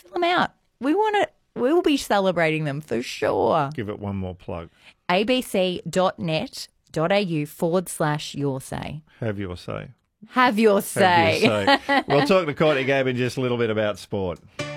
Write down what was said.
fill them out. We will be celebrating them for sure. Give it one more plug. abc.net.au/your say. Have your say. Have your say. Have your say. We'll talk to Courtney Gabe in just a little bit about sport.